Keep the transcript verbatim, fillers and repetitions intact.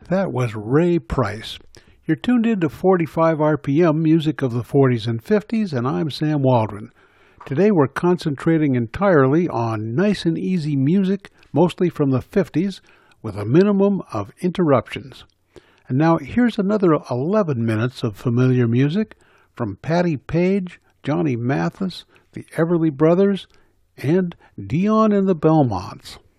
That was Ray Price. You're tuned in to forty-five R P M, music of the forties and fifties, and I'm Sam Waldron. Today we're concentrating entirely on nice and easy music, mostly from the fifties, with a minimum of interruptions. And now here's another eleven minutes of familiar music from Patti Page, Johnny Mathis, the Everly Brothers, and Dion and the Belmonts.